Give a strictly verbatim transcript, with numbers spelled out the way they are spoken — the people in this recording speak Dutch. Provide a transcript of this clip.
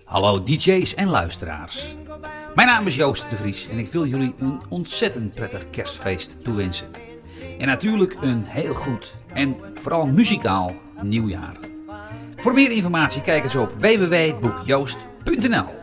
Hallo D J's en luisteraars. Mijn naam is Joost de Vries en ik wil jullie een ontzettend prettig kerstfeest toewensen. En natuurlijk een heel goed en vooral muzikaal nieuwjaar. Voor meer informatie kijk eens op w w w punt boek joost punt n l.